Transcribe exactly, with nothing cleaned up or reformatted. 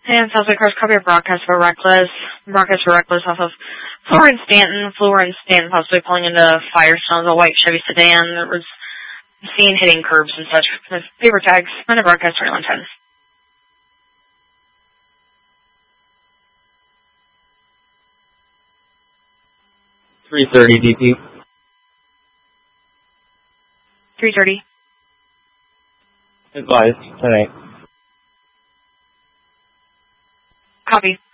And Southwest Cars, copy of broadcast for Reckless. Broadcast for Reckless off of Florence Stanton. Florence Stanton possibly pulling into Firestone, a white Chevy sedan that was seen hitting curbs and such. Paper tags, under broadcast twenty-one ten. three thirty D P. three thirty. Advised, ten eight. Copy.